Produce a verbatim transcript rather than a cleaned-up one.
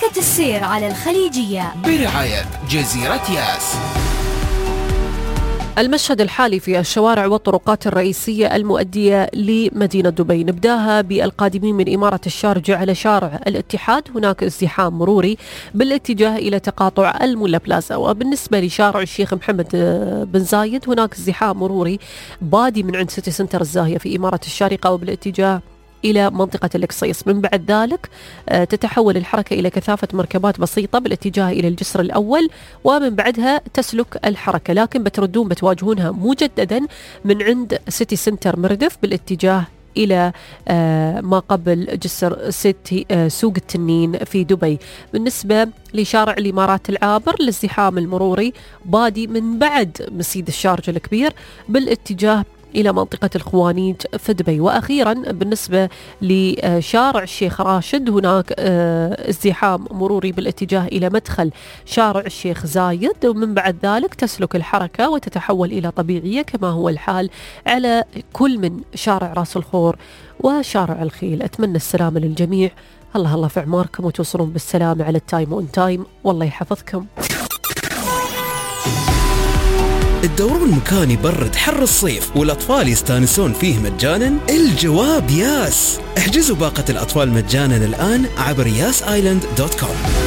حركة السير على الخليجية برعاية جزيرة ياس. المشهد الحالي في الشوارع والطرقات الرئيسية المؤدية لمدينة دبي، نبداها بالقادمين من إمارة الشارجة على شارع الاتحاد، هناك ازدحام مروري بالاتجاه إلى تقاطع المولا بلازا. وبالنسبة لشارع الشيخ محمد بن زايد هناك ازدحام مروري بادي من عند سيتي سنتر الزاهية في إمارة الشارقة وبالاتجاه إلى منطقة الإكسيس. من بعد ذلك تتحول الحركة إلى كثافة مركبات بسيطة بالاتجاه إلى الجسر الأول، ومن بعدها تسلك الحركة، لكن بتردون بتواجهونها مجددا من عند سيتي سنتر مردف بالاتجاه إلى ما قبل جسر سيتي سوق التنين في دبي. بالنسبة لشارع الإمارات العابر الازدحام المروري بادي من بعد مسيد الشارجة الكبير بالاتجاه إلى منطقة الخوانيج في دبي. وأخيرا بالنسبة لشارع الشيخ راشد هناك ازدحام مروري بالاتجاه إلى مدخل شارع الشيخ زايد، ومن بعد ذلك تسلك الحركة وتتحول إلى طبيعية كما هو الحال على كل من شارع راس الخور وشارع الخيل. أتمنى السلامة للجميع، الله الله في أعماركم وتوصلون بالسلامة على التايم وان تايم، والله يحفظكم. الدورون المكان يبرد حر الصيف والأطفال يستانسون فيه مجانا؟ الجواب ياس. احجزوا باقة الأطفال مجانا الآن عبر ياس آيلاند دوت كوم.